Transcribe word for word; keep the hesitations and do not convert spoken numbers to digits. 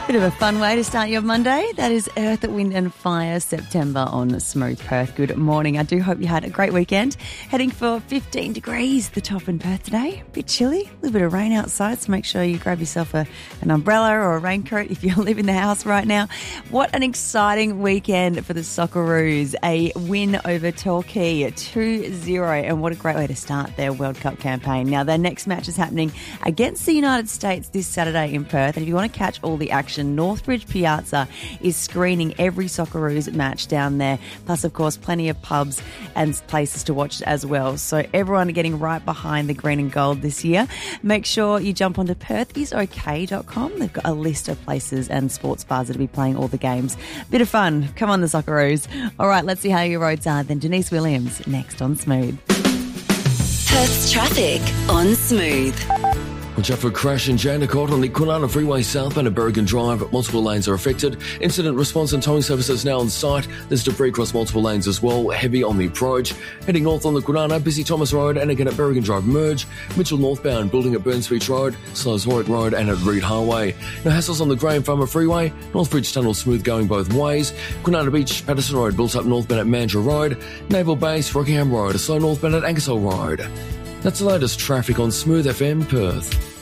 Bit of a fun way to start your Monday. That is Earth, Wind and Fire September on Smooth Perth. Good morning. I do hope you had a great weekend. Heading for fifteen degrees, the top in Perth today. A bit chilly, a little bit of rain outside, so make sure you grab yourself a, an umbrella or a raincoat if you live in the house right now. What an exciting weekend for the Socceroos. A win over Torquay, two zero, and what a great way to start their World Cup campaign. Now, their next match is happening against the United States this Saturday in Perth, and if you want to catch all the action, Northbridge Piazza is screening every Socceroos match down there. Plus, of course, plenty of pubs and places to watch as well. So everyone getting right behind the green and gold this year. Make sure you jump onto perth is okay dot com. They've got a list of places and sports bars that will be playing all the games. Bit of fun. Come on, the Socceroos. All right, let's see how your roads are. Then Denise Williams next on Smooth. Perth's traffic on Smooth. Watch out for a crash in Jandakot on the Kwinana Freeway southbound at Berrigan Drive. Multiple lanes are affected. Incident response and towing services now on site. There's debris across multiple lanes as well. Heavy on the approach. Heading north on the Kwinana, Busy Thomas Road and again at Berrigan Drive merge. Mitchell northbound, building at Burns Beach Road, Slows Warwick Road and at Reed Highway. No hassles on the Graham Farmer Freeway. Northbridge Tunnel smooth going both ways. Kwinana Beach, Patterson Road built up northbound at Mandurah Road. Naval Base, Rockingham Road, a slow northbound at Ankersall Road. That's the latest traffic on Smooth F M Perth.